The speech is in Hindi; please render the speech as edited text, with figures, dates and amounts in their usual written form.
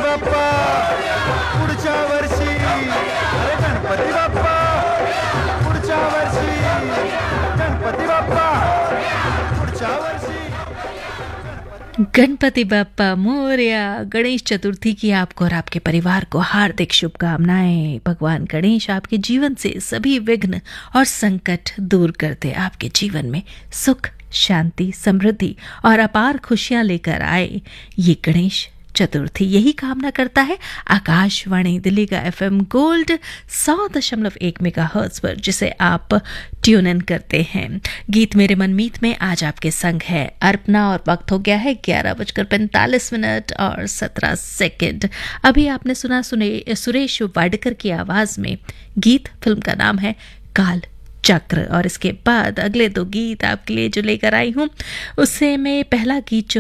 बाप्पा पुढच्या वर्षी, अरे गणपती बाप्पा पुढच्या वर्षी, गणपती बाप्पा पुढच्या वर्षी। गणपति बप्पा मोरया। गणेश चतुर्थी की आपको और आपके परिवार को हार्दिक शुभकामनाएं। भगवान गणेश आपके जीवन से सभी विघ्न और संकट दूर करते, आपके जीवन में सुख, शांति, समृद्धि और अपार खुशियां लेकर आए। ये गणेश चतुर्थी यही कामना करता है आकाशवाणी दिल्ली का FM गोल्ड 100.1 मेगाहर्ट्ज पर, जिसे आप ट्यून इन करते हैं। गीत मेरे मनमीत में आज आपके संग है अर्पणा और वक्त हो गया है 11:45 और 17 सेकंड। अभी आपने सुना सुरेश वाडकर की आवाज में गीत, फिल्म का नाम है काल चक्र। और इसके बाद अगले दो गीत आपके लिए जो लेकर आई हूं, उससे में पहला गीत जो